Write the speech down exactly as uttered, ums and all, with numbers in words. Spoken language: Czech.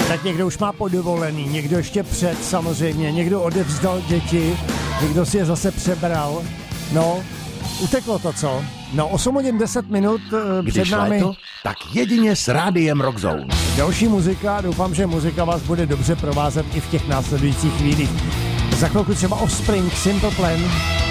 Tak někdo už má podovolený, někdo ještě před samozřejmě, někdo odevzdal děti, někdo si je zase přebral. No, uteklo to, co? No, osm hodin deset minut Když před námi. léto, tak jedině s rádiem Rockzone. Další muzika, doufám, že muzika vás bude dobře provázet i v těch následujících chvílích. Za chvilku třeba Offspring, Simple Plan.